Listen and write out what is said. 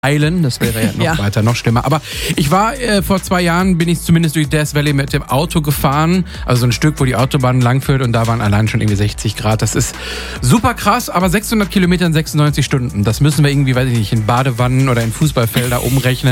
eilen, das wäre ja noch weiter, noch schlimmer. Aber ich war, vor 2 Jahren bin ich zumindest durch Death Valley mit dem Auto gefahren, also so ein Stück, wo die Autobahn langführt und da waren allein schon irgendwie 60 Grad. Das ist super krass, aber 600 Kilometer in 96 Stunden, das müssen wir irgendwie, weiß ich nicht, in Badewannen oder in Fußballfelder umrechnen.